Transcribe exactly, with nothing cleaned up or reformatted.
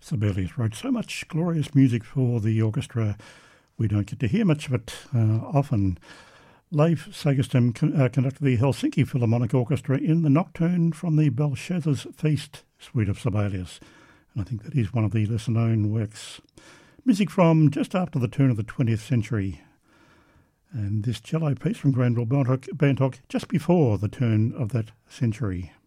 Sibelius wrote so much glorious music for the orchestra. We don't get to hear much of it uh, often. Leif Segerström con- uh, conducted the Helsinki Philharmonic Orchestra in the Nocturne from the Belshazzar's Feast suite of Sibelius. And I think that is one of the lesser-known works. Music from just after the turn of the twentieth century. And this cello piece from Granville Bantock just before the turn of that century.